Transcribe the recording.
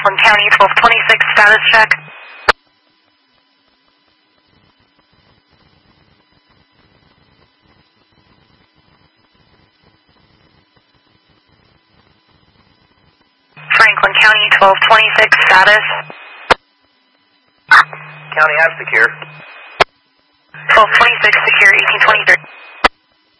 Franklin County 1226 status check. Franklin County 1226 status. County, I'm secure. 1226 secure, 1823.